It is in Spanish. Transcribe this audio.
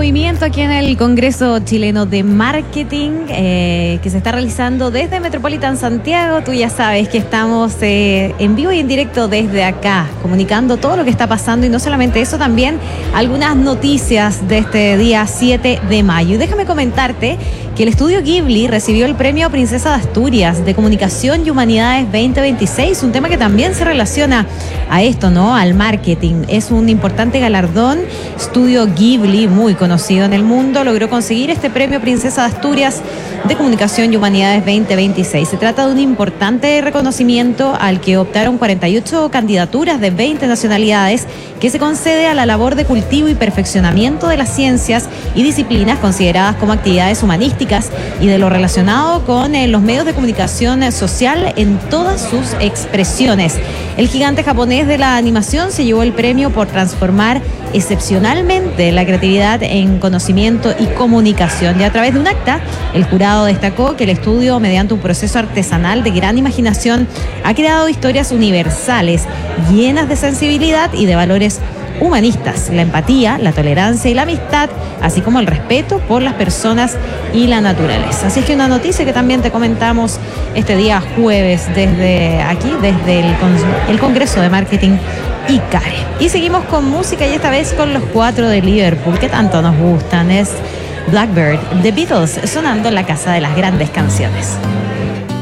movimiento aquí en el Congreso Chileno de Marketing que se está realizando desde Metropolitan Santiago. Tú ya sabes que estamos en vivo y en directo desde acá, comunicando todo lo que está pasando y no solamente eso, también algunas noticias de este día 7 de mayo. Y déjame comentarte que el estudio Ghibli recibió el premio Princesa de Asturias de Comunicación y Humanidades 2026, un tema que también se relaciona a esto, ¿no? Al marketing. Es un importante galardón. Estudio Ghibli, muy conocido en el mundo, logró conseguir este premio Princesa de Asturias de Comunicación y Humanidades 2026. Se trata de un importante reconocimiento al que optaron 48 candidaturas de 20 nacionalidades que se concede a la labor de cultivo y perfeccionamiento de las ciencias y disciplinas consideradas como actividades humanísticas y de lo relacionado con los medios de comunicación social en todas sus expresiones. El gigante japonés de la animación se llevó el premio por transformar excepcionalmente la creatividad en conocimiento y comunicación. Y a través de un acta, el jurado destacó que el estudio, mediante un proceso artesanal de gran imaginación, ha creado historias universales, llenas de sensibilidad y de valores humanistas, la empatía, la tolerancia y la amistad, así como el respeto por las personas y la naturaleza. Así es que una noticia que también te comentamos este día jueves desde aquí, desde el Congreso de Marketing ICARE. Y seguimos con música y esta vez con los 4 de Liverpool, que tanto nos gustan. Es Blackbird, The Beatles, sonando en la casa de las grandes canciones.